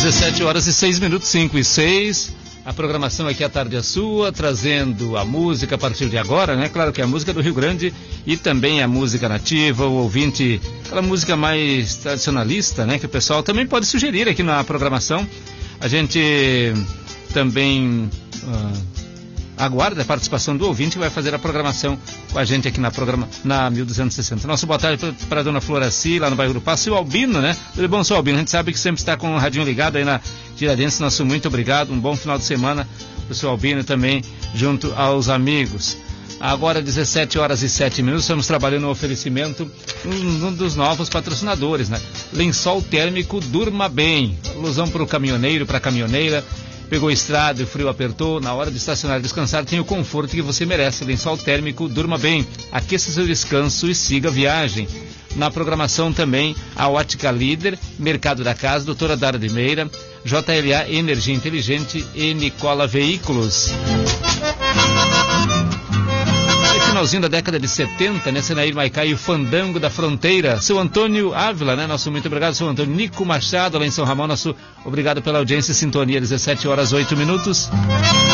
17 horas e 6 minutos, 5 e 6. A programação aqui à tarde é sua, trazendo a música a partir de agora, né? Claro que é a música do Rio Grande e também a música nativa, o ouvinte, aquela música mais tradicionalista, né? Que o pessoal também pode sugerir aqui na programação. A gente também aguarda a participação do ouvinte que vai fazer a programação com a gente aqui na 1260. Nosso boa tarde para a dona Floraci, lá no bairro do Passo, e o Albino, né? Tudo bom, seu Albino? A gente sabe que sempre está com o radinho ligado aí na Tiradentes. Nosso muito obrigado, um bom final de semana para o seu Albino também, junto aos amigos. Agora 17 horas e 7 minutos, estamos trabalhando no oferecimento um dos novos patrocinadores, né? Lençol térmico Durma Bem, alusão para o caminhoneiro, para a caminhoneira. Pegou estrada e o frio apertou, na hora de estacionar e descansar tem o conforto que você merece. Lençol térmico Durma Bem, aqueça seu descanso e siga a viagem. Na programação também a Ótica Líder, Mercado da Casa, Doutora Dara de Meira, JLA Energia Inteligente e Nicola Veículos. Finalzinho da década de 70, né? Senair Maicá e o Fandango da Fronteira. Seu Antônio Ávila, né? Nosso muito obrigado. Seu Antônio Nico Machado, lá em São Ramon. Nosso obrigado pela audiência e sintonia. 17 horas 8 minutos.